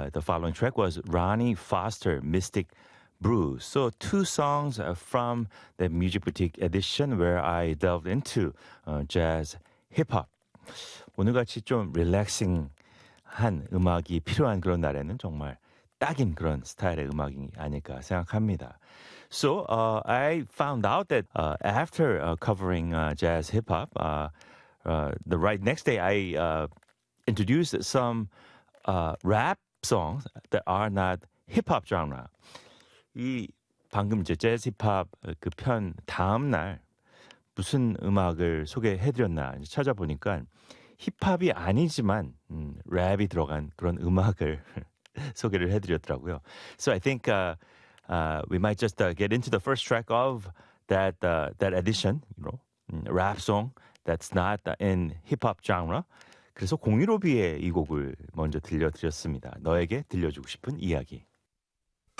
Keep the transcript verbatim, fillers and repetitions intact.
uh, the following track was Ronnie Foster, Mystic Brew. So two songs uh, from the Music Boutique edition where I delved into uh, jazz, hip-hop. 오늘같이 좀 릴렉싱한 음악이 필요한 그런 날에는 정말 딱인 그런 스타일의 음악이 아닐까 생각합니다. So uh, I found out that uh, after uh, covering uh, jazz, hip-hop, uh, uh, the right next day I uh, introduced some uh, rap songs that are not hip-hop genre. 이 방금 이제 재즈 힙합 그 편 다음 날 무슨 음악을 소개해드렸나 찾아보니까 힙합이 아니지만 음, 랩이 들어간 그런 음악을 소개를 해드렸더라고요. So I think uh, uh, we might just uh, get into the first track of that uh, that edition, you know, rap song that's not in hip-hop genre. 그래서 공일오비의 이 곡을 먼저 들려드렸습니다. 너에게 들려주고 싶은 이야기.